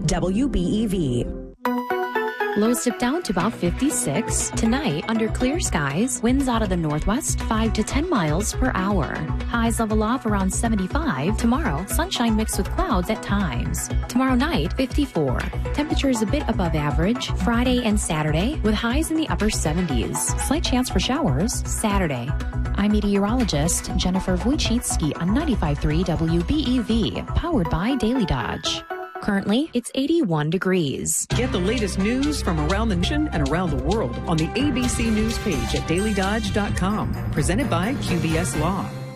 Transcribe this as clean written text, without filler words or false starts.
WBEV. Lows dip down to about 56. Tonight, under clear skies, winds out of the northwest 5 to 10 miles per hour. Highs level off around 75. Tomorrow, sunshine mixed with clouds at times. Tomorrow night, 54. Temperatures a bit above average Friday and Saturday with highs in the upper 70s. Slight chance for showers Saturday. I'm meteorologist Jennifer Wojcicki on 95.3 WBEV, powered by Daily Dodge. Currently, it's 81 degrees. Get the latest news from around the nation and around the world on the ABC News page at dailydodge.com. Presented by QBS Law.